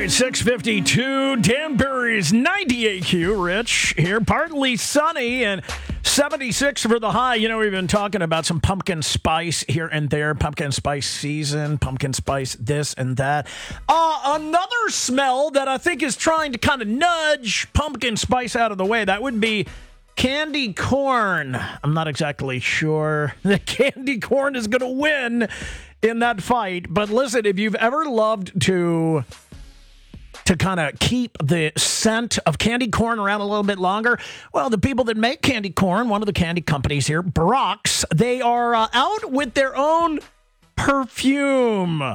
right, 6:52, Danbury's 98Q, Rich here, partly sunny and 76 for the high. You know, we've been talking about some pumpkin spice here and there, pumpkin spice season, pumpkin spice this and that. Another smell that I think is trying to kind of nudge pumpkin spice out of the way, that would be candy corn. I'm not exactly sure that candy corn is going to win in that fight, but listen, if you've ever loved to kind of keep the scent of candy corn around a little bit longer, well, the people that make candy corn, one of the candy companies here, Brach's, they are out with their own perfume.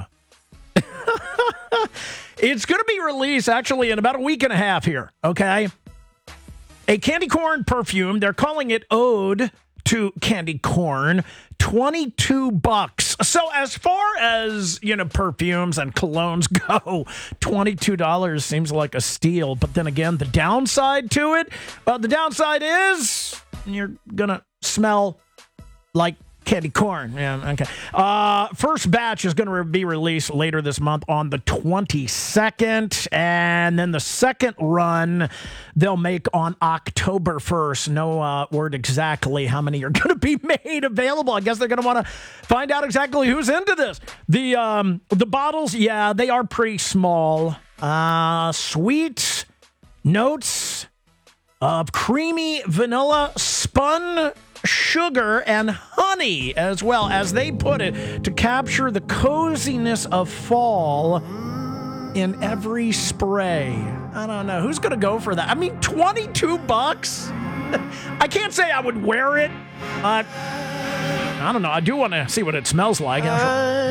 It's going to be released actually in about a week and a half here, okay? A candy corn perfume. They're calling it Ode to Candy Corn. $22. So as far as, you know, perfumes and colognes go, $22 seems like a steal. But then again, the downside to it, the downside is you're going to smell like candy corn. Yeah, okay. First batch is going to be released later this month on the 22nd. And then the second run they'll make on October 1st. No word exactly how many are going to be made available. I guess they're going to want to find out exactly who's into this. The bottles, yeah, they are pretty small. Sweet notes of creamy vanilla spun sugar and honey, as well as they put it, to capture the coziness of fall in every spray. I don't know. Who's going to go for that? I mean, $22? I can't say I would wear it, but I don't know. I do want to see what it smells like.